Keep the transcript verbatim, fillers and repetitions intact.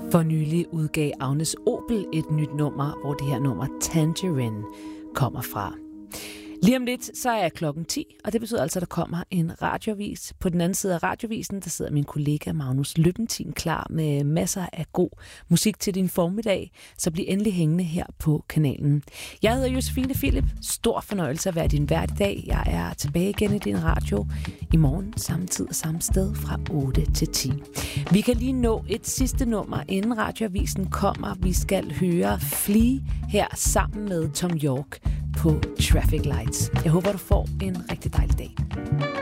For nylig udgav Agnes Obel et nyt nummer, hvor det her nummer Tangerine kommer fra. Lige om lidt, så er klokken ti, og det betyder altså, at der kommer en radioavis. På den anden side af radiovisen, der sidder min kollega Magnus Løbentin klar med masser af god musik til din formiddag, så bliv endelig hængende her på kanalen. Jeg hedder Josefine Philip. Stor fornøjelse at være din vært i dag. Jeg er tilbage igen i din radio i morgen, samme tid og samme sted fra otte til ti. Vi kan lige nå et sidste nummer, inden radioavisen kommer. Vi skal høre Flea her sammen med Tom York på Traffic Lights. Jeg håber, du får en rigtig dejlig dag.